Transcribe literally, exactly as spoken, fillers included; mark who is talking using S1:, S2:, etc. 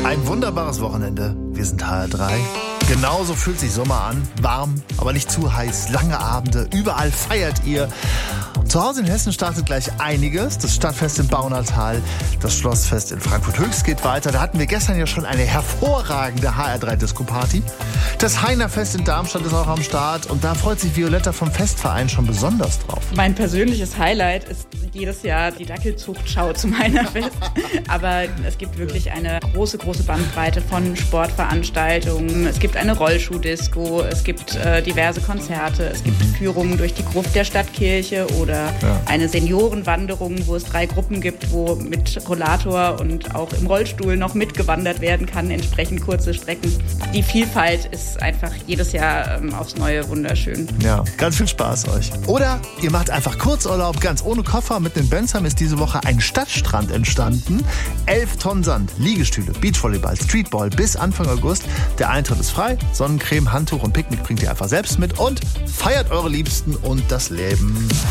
S1: Ein wunderbares Wochenende. Wir sind H R drei. Genauso fühlt sich Sommer an. Warm, aber nicht zu heiß. Lange Abende. Überall feiert ihr. Zu Hause in Hessen startet gleich einiges. Das Stadtfest im Baunatal, das Schlossfest in Frankfurt-Höchst geht weiter. Da hatten wir gestern ja schon eine hervorragende H R drei Disco-Party. Das Heinerfest in Darmstadt ist auch am Start. Und da freut sich Violetta vom Festverein schon besonders drauf.
S2: Mein persönliches Highlight ist jedes Jahr die Dackelzuchtschau zum Heinerfest. Aber es gibt wirklich eine große, große Bandbreite von Sportveranstaltungen. Es gibt eine Rollschuhdisco, es gibt äh, diverse Konzerte, es gibt Führungen durch die Gruft der Stadtkirche oder ja. eine Seniorenwanderung, wo es drei Gruppen gibt, wo mit Rollator und auch im Rollstuhl noch mitgewandert werden kann, entsprechend kurze Strecken. Die Vielfalt ist einfach jedes Jahr ähm, aufs Neue wunderschön.
S1: Ja, ganz viel Spaß euch. Oder ihr macht einfach Kurzurlaub, ganz ohne Koffer. Mit den Bensheim ist diese Woche ein Stadtstrand entstanden. Elf Tonnen Sand, Liegestühle, Beachvolleyball, Streetball bis Anfang August. Der Eintritt ist frei. Sonnencreme, Handtuch und Picknick bringt ihr einfach selbst mit und feiert eure Liebsten und das Leben.